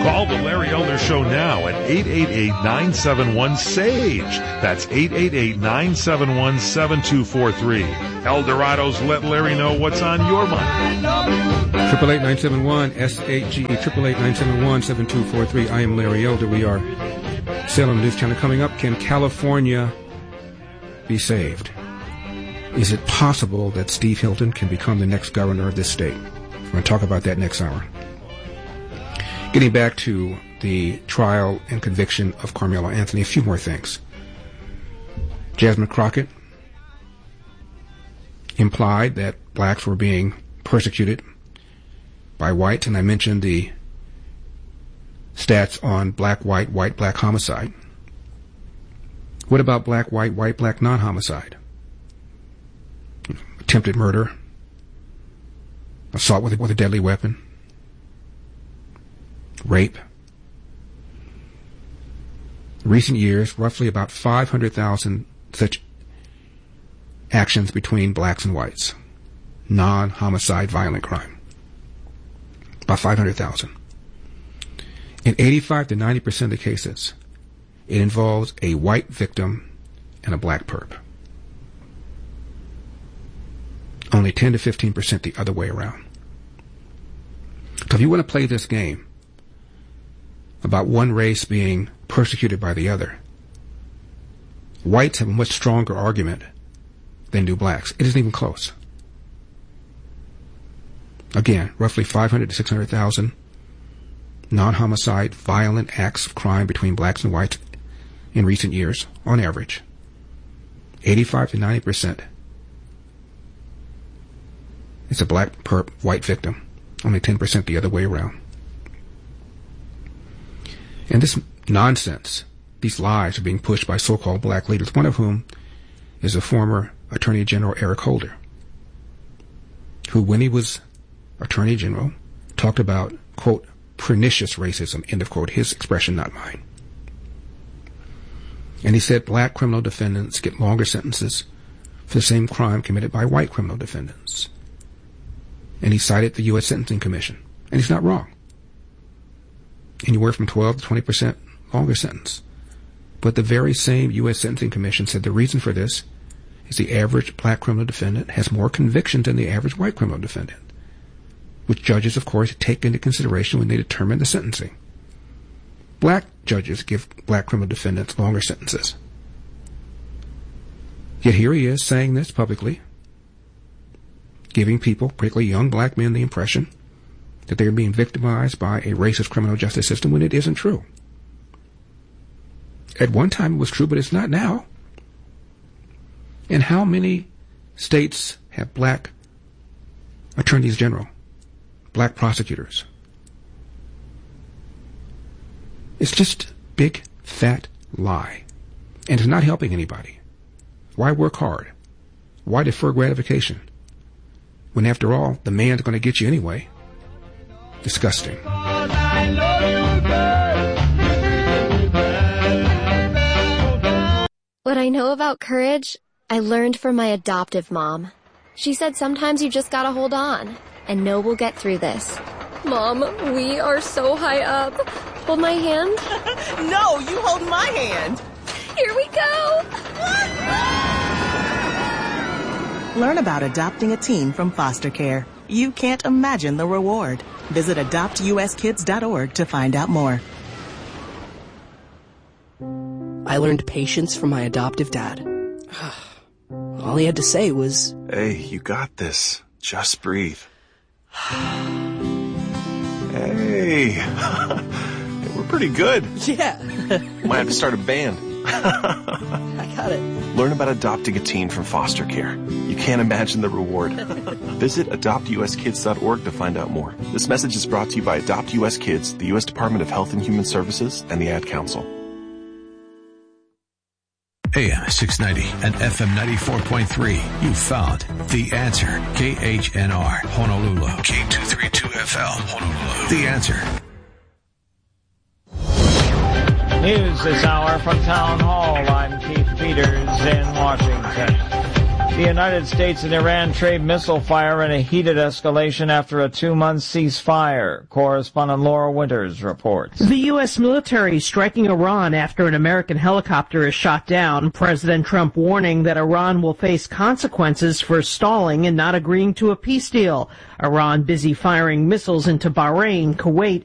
Call the Larry Elder Show now at 888-971-SAGE. That's 888-971-7243. Eldorado's Let Larry Know What's on Your Mind. 888-971-SAGE, 888-971-7243. I am Larry Elder. We are Salem News Channel. Coming up, can California be saved? Is it possible that Steve Hilton can become the next governor of this state? We're going to talk about that next hour. Getting back to the trial and conviction of Carmelo Anthony, a few more things. Jasmine Crockett implied that blacks were being persecuted by whites, and I mentioned the stats on black-white, white-black homicide. What about black-white, white-black non-homicide? Attempted murder, assault with a deadly weapon, rape. In recent years, roughly about 500,000 such actions between blacks and whites. Non-homicide violent crime. About 500,000. In 85 to 90% of the cases, it involves a white victim and a black perp. Only 10 to 15% the other way around. So if you want to play this game about one race being persecuted by the other, whites have a much stronger argument than do blacks. It isn't even close. Again, roughly 500 to 600,000 non-homicide violent acts of crime between blacks and whites in recent years, on average. 85 to 90%. It's a black perp, white victim. Only 10% the other way around. And this nonsense, these lies are being pushed by so-called black leaders, one of whom is a former Attorney General Eric Holder, who, when he was Attorney General, talked about, quote, pernicious racism, end of quote, his expression, not mine. And he said black criminal defendants get longer sentences for the same crime committed by white criminal defendants. And he cited the U.S. Sentencing Commission. And he's not wrong. Anywhere from 12 to 20% longer sentence. But the very same U.S. Sentencing Commission said the reason for this is the average black criminal defendant has more convictions than the average white criminal defendant, which judges, of course, take into consideration when they determine the sentencing. Black judges give black criminal defendants longer sentences. Yet here he is saying this publicly, giving people, particularly young black men, the impression that they're being victimized by a racist criminal justice system when it isn't true. At one time it was true, but it's not now. And how many states have black attorneys general, black prosecutors? It's just a big, fat lie. And it's not helping anybody. Why work hard? Why defer gratification? When, after all, the man's going to get you anyway. Disgusting. What I know about courage, I learned from my adoptive mom. She said sometimes you just gotta hold on and know we'll get through this. Mom, we are so high up. Hold my hand. No, you hold my hand. Here we go. Learn about adopting a teen from foster care. You can't imagine the reward. Visit adoptuskids.org to find out more. I learned patience from my adoptive dad. All he had to say was, "Hey, you got this. Just breathe." Hey, we're pretty good. Yeah. Might have to start a band. I got it. Learn about adopting a teen from foster care. You can't imagine the reward. Visit adoptuskids.org to find out more. This message is brought to you by Adopt US Kids, the U.S. Department of Health and Human Services, and the Ad Council. AM 690 and FM 94.3. You found The Answer. KHNR, Honolulu. K232FL, Honolulu. The Answer. News this hour from Town Hall. I'm Keith Peters in Washington. The United States and Iran trade missile fire in a heated escalation after a 2-month ceasefire. Correspondent Laura Winters reports. The U.S. military striking Iran after an American helicopter is shot down. President Trump warning that Iran will face consequences for stalling and not agreeing to a peace deal. Iran busy firing missiles into Bahrain, Kuwait,